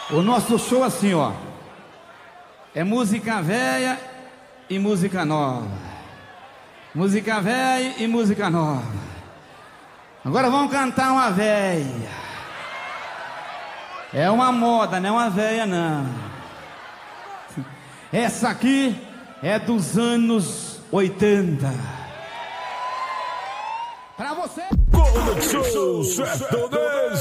O nosso show assim, ó, é música velha e música nova. Música velha e música nova. Agora vamos cantar uma velha. É uma moda, não é uma velha não. Essa aqui é dos anos 80. Pra você. Conexão Sertaneja.